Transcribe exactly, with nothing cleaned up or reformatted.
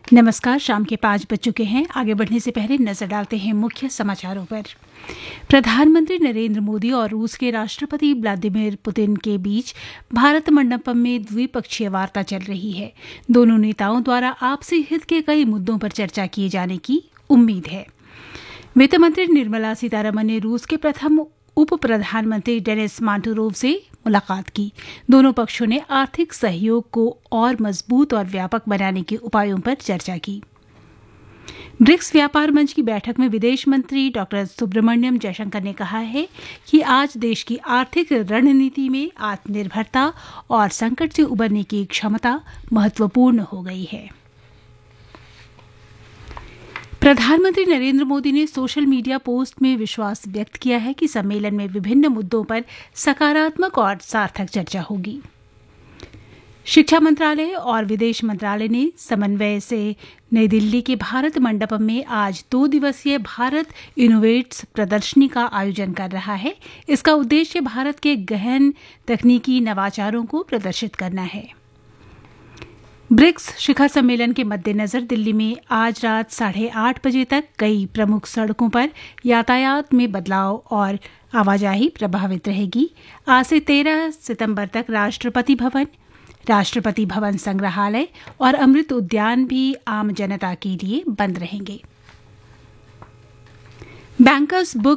नमस्कार। शाम के पाँच बज चुके हैं। आगे बढ़ने से पहले नजर डालते हैं मुख्य समाचारों पर। प्रधानमंत्री नरेंद्र मोदी और रूस के राष्ट्रपति व्लादिमीर पुतिन के बीच भारत मंडपम में द्विपक्षीय वार्ता चल रही है। दोनों नेताओं द्वारा आपसी हित के कई मुद्दों पर चर्चा किए जाने की उम्मीद है। वित्त मंत्री निर्मला सीतारमण ने रूस के प्रथम उप प्रधानमंत्री डेनिस मांटुरोव से मुलाकात की। दोनों पक्षों ने आर्थिक सहयोग को और मजबूत और व्यापक बनाने के उपायों पर चर्चा की। ब्रिक्स व्यापार मंच की बैठक में विदेश मंत्री डॉक्टर सुब्रमण्यम जयशंकर ने कहा है कि आज देश की आर्थिक रणनीति में आत्मनिर्भरता और संकट से उबरने की क्षमता महत्वपूर्ण हो गई है। प्रधानमंत्री नरेंद्र मोदी ने सोशल मीडिया पोस्ट में विश्वास व्यक्त किया है कि सम्मेलन में विभिन्न मुद्दों पर सकारात्मक और सार्थक चर्चा होगी। शिक्षा मंत्रालय और विदेश मंत्रालय ने समन्वय से नई दिल्ली के भारत मंडपम में आज दो दिवसीय भारत इनोवेट्स प्रदर्शनी का आयोजन कर रहा है। इसका उद्देश्य भारत के गहन तकनीकी नवाचारों को प्रदर्शित करना है। ब्रिक्स शिखर सम्मेलन के मद्देनजर दिल्ली में आज रात साढ़े आठ बजे तक कई प्रमुख सड़कों पर यातायात में बदलाव और आवाजाही प्रभावित रहेगी। आज से तेरह सितंबर तक राष्ट्रपति भवन, राष्ट्रपति भवन संग्रहालय और अमृत उद्यान भी आम जनता के लिए बंद रहेंगे। Bankers book